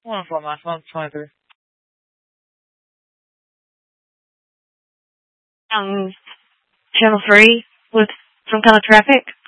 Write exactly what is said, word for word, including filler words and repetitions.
One for my phone, twenty-three. Um, channel three with some kind of traffic.